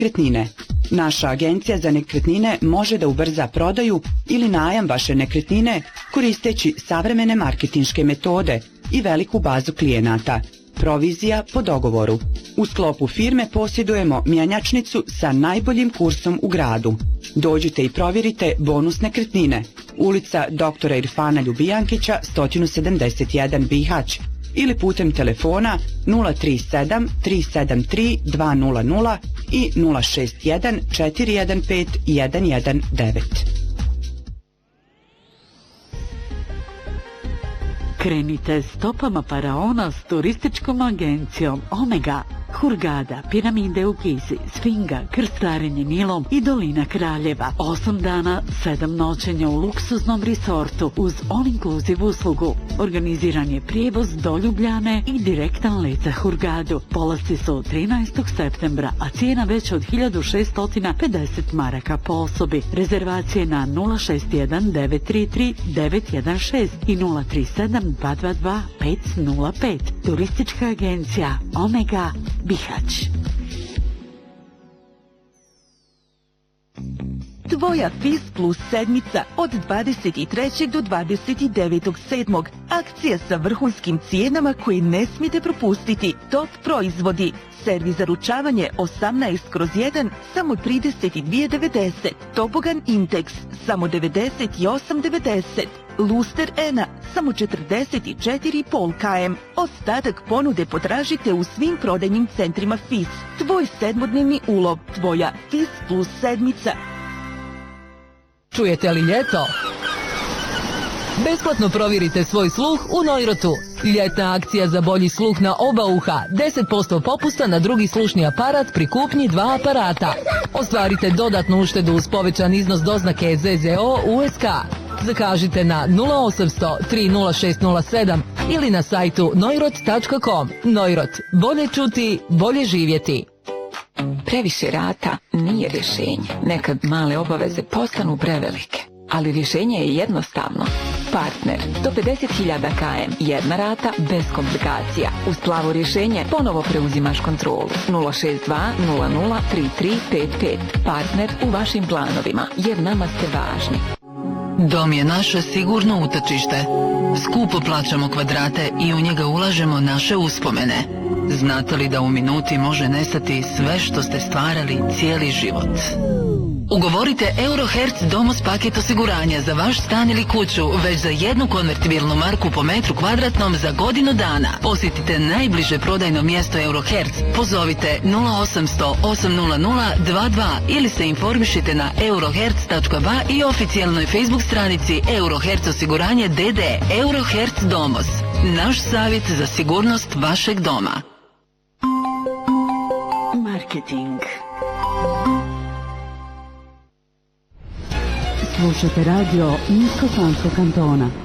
Nekretnine. Naša agencija za nekretnine može da ubrza prodaju ili najam vaše nekretnine koristeći savremene marketinške metode i veliku bazu klijenata. Provizija po dogovoru. U sklopu firme posjedujemo mjenjačnicu sa najboljim kursom u gradu. Dođite i provjerite bonus nekretnine. Ulica Dr. Irfana Ljubijankića, 171 Bihać. Ili putem telefona 037 373 200 i 061 415 119. Krenite stopama faraona s turističkom agencijom Omega. Hurgada, piramide u Gizi, Sfinga, krstarenje Nilom i dolina Kraljeva. 8 dana, 7 noćenja u luksuznom resortu uz all-inclusive uslugu. Organiziran je prijevoz do Ljubljane i direktan let za Hurgadu. Polasci su 13. septembra, a cijena već od 1650 maraka po osobi. Rezervacije na 061 933 916 i 037 222 505. Turistička agencija Omega, Bihać. Tvoja FIS Plus sedmica od 23. do 29.7. Akcija sa vrhunskim cijenama koje ne smijete propustiti. Top proizvodi. Servis za ručavanje 18/1 samo 32,90. Tobogan Intex samo 98,90. Luster Ena samo 44,5 km. Ostatak ponude potražite u svim prodajnim centrima FIS. Tvoj sedmodnevni ulov. Tvoja FIS Plus sedmica. Čujete li ljeto? Besplatno provjerite svoj sluh u Neurotu. Ljetna akcija za bolji sluh na oba uha. 10% popusta na drugi slušni aparat pri kupnji 2 aparata. Ostvarite dodatnu uštedu uz povećan iznos doznake ZZO USK. Zakažite na 0800 30607 ili na sajtu neurot.com. Neurot. Bolje čuti, bolje živjeti. Previše rata nije rješenje. Nekad male obaveze postanu prevelike. Ali rješenje je jednostavno. Partner. Do 50.000 km. Jedna rata bez komplikacija. Uz plavo rješenje ponovo preuzimaš kontrolu. 062 00 3355. Partner u vašim planovima. Jer nama ste važni. Dom je naše sigurno utočište. Skupo plaćamo kvadrate i u njega ulažemo naše uspomene. Znate li da u minuti može nestati sve što ste stvarali cijeli život? Ugovorite Eurohertz Domos paket osiguranja za vaš stan ili kuću već za jednu konvertibilnu marku po metru kvadratnom za godinu dana. Posjetite najbliže prodajno mjesto Eurohertz, pozovite 0800 800 22 ili se informišite na eurohertz.ba i oficijalnoj Facebook stranici Eurohertz osiguranje DD. Eurohertz Domos. Naš savjet za sigurnost vašeg doma. Marketing. Slušate radio Nisko-Sanskog kantona.